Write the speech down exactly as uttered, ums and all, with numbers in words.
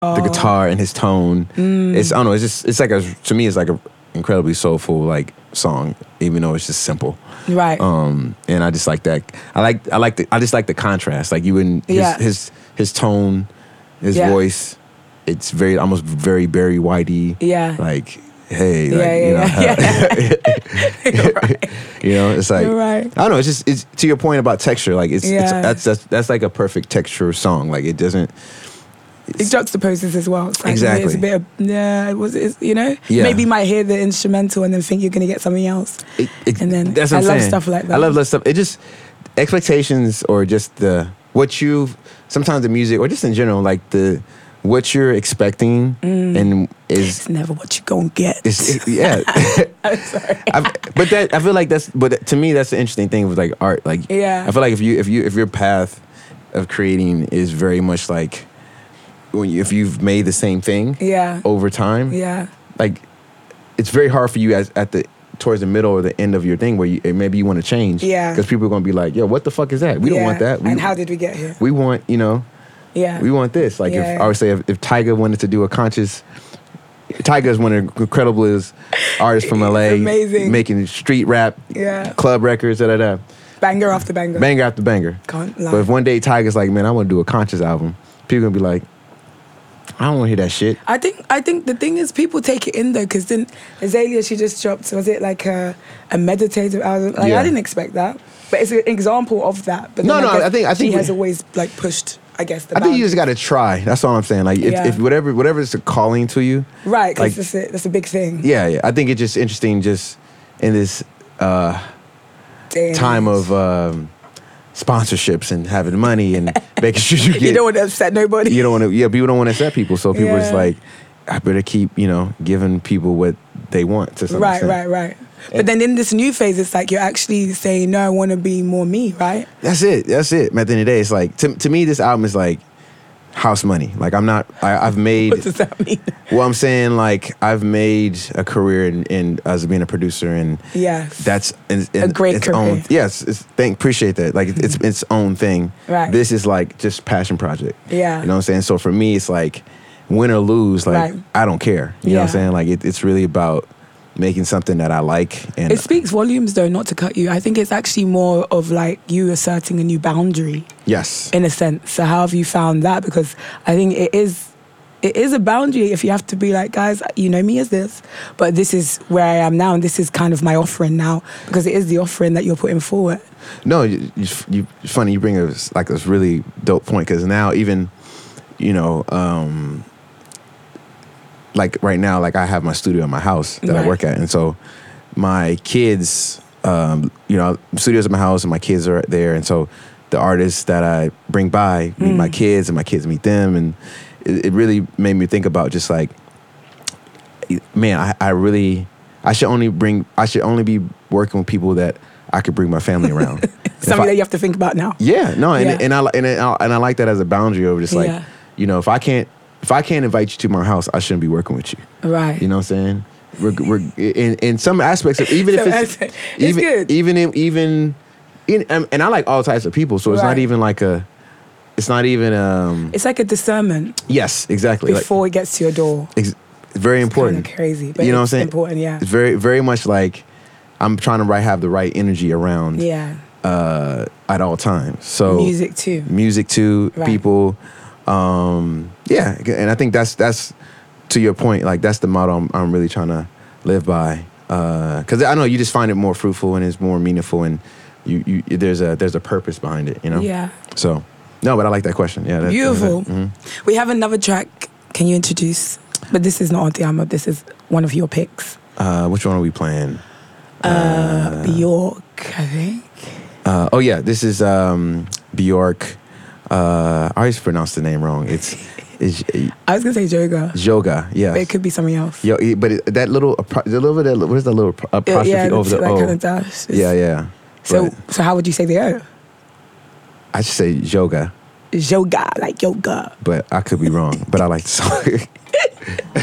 the guitar and his tone. Mm. It's I don't know. It's just it's like a to me it's like a incredibly soulful like song, even though it's just simple. Right. Um, and I just like that. I like I like the I just like the contrast. Like you wouldn't his Yeah. his, his tone, his Yeah. voice. It's very almost very Barry Whitey. Yeah. Like hey, Yeah, like, yeah, you know, yeah. You're right. you know, it's like You're right. I don't know. It's just it's to your point about texture. Like it's, it's Yeah. that's that's that's like a perfect texture song. Like it doesn't. It juxtaposes as well. It's like, Exactly. It's a bit of, yeah, it was, it's, you know? Yeah. Maybe you might hear the instrumental and then think you're going to get something else. It, it, And then that's what I I'm love saying. stuff like that. I love that stuff. It just expectations or just the what you sometimes the music or just in general like the what you're expecting and is It's never what you're going to get. is it, yeah. I'm sorry. I've, but that I feel like that's but to me that's the interesting thing with like art. Like Yeah. I feel like if you if you if your path of creating is very much like when you, if you've made the same thing Yeah. over time, Yeah. like it's very hard for you as at the towards the middle or the end of your thing where you, maybe you want to change. Yeah. Because people are going to be like, yo, what the fuck is that? We don't Yeah. want that. We, And how did we get here? we want, you know, Yeah. we want this. Like Yeah. if I would say if, if Tyga wanted to do a conscious, Tyga is one of the incrediblest artists from L A. He's amazing. Making street rap, Yeah. club records, da da da. Banger after banger. Banger after banger. Can't lie. But if one day Tyga's like, man, I want to do a conscious album, people going to be like, I don't want to hear that shit. I think I think the thing is people take it in though because then Azalea she just dropped was it like a, a meditative album like Yeah. I didn't expect that but it's an example of that but No, then no, guess I think- I think she we- has always like pushed I guess the I think you just boundaries. got to try. That's all I'm saying. Like if, Yeah. if whatever whatever is a calling to you, right because like- that's, a, that's a big thing yeah, yeah. I think it's just interesting just in this uh, Damn. time of um, sponsorships and having money and making sure you get. you don't want to upset nobody You don't want to. Yeah, people don't want to upset people. So people are just Yeah. like, I better keep you know giving people what they want to some right extent. right right but then in this new phase it's like you're actually saying no I want to be more me right That's it. That's it. At the end of the day, it's like to to me, this album is like house money. Like I'm not. I, I've made. what does that mean Well, I'm saying like I've made a career in, in as being a producer, and yes that's in, in A great its career. own. Yes, it's, thank appreciate that. Like it's its own thing. Right. This is like just passion project. Yeah. You know what I'm saying? So for me, it's like win or lose, like Right. I don't care. You know what I'm Yeah. saying? Like it, it's really about making something that I like. And It speaks volumes, though, not to cut you. I think it's actually more of like you asserting a new boundary, yes, in a sense. So how have you found that? Because I think it is, it is a boundary if you have to be like, guys, you know me as this, but this is where I am now, and this is kind of my offering now, because it is the offering that you're putting forward. no, you, you, you it's funny you bring a like this really dope point because now even, you know. um Like right now, like I have my studio in my house that Right. I work at, and so my kids, um, you know, studio's in my house, and my kids are there, and so the artists that I bring by meet my kids, and my kids meet them, and it, it really made me think about just like, man, I, I really, I should only bring, I should only be working with people that I could bring my family around. And if Something I- that you have to think about now. yeah, no, and Yeah. and I li- and I, and I like that as a boundary over just like, Yeah. you know, if I can't if I can't invite you to my house, I shouldn't be working with you. Right. You know what I'm saying? We're, we're in in some aspects of even if Some it's, aspect- it's even good. even in, even in, um, and I like all types of people, so it's not Right. even like a it's not even um It's like a discernment yes, exactly. Like, before it gets to your door. ex- it's very important. Kind of crazy, but You know what I'm it's saying? important, yeah. It's very very much like I'm trying to right, have the right energy around Yeah. uh at all times. So Music too. music to Right. people. Um, yeah, and I think that's that's to your point. Like that's the motto I'm, I'm really trying to live by. Because I know you just find it more fruitful and it's more meaningful, and you, you there's a there's a purpose behind it. You know. Yeah. So no, but I like that question. Yeah. That, Beautiful. mhm. We have another track. Can you introduce? But this is not on the album. This is one of your picks. Uh, which one are we playing? Uh, Bjork, I think. Uh, oh yeah, this is um, Bjork. Uh, I always pronounce the name wrong. It's it's I was gonna say Joga, Joga. Yeah. but it could be something else. Yo, it- but it, that little, appro- the little bit, that, what is that little Yeah, apostrophe yeah, over the that O? kind of dash. Yeah, yeah. So, But so how would you say the O? I should say yoga, Joga, like yoga. but I could be wrong. But I like the song.